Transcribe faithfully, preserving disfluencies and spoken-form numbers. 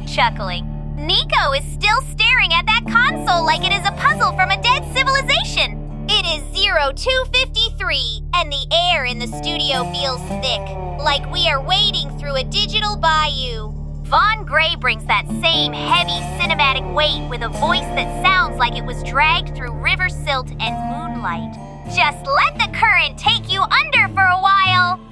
chuckling. Nico is still staring at that console like it is a puzzle from a dead civilization. It is zero two fifty-three, and the air in the studio feels thick, like we are wading through a digital bayou. Vaughn Gray brings that same heavy cinematic weight with a voice that sounds like it was dragged through river silt and moonlight. Just let the current take you under for a while.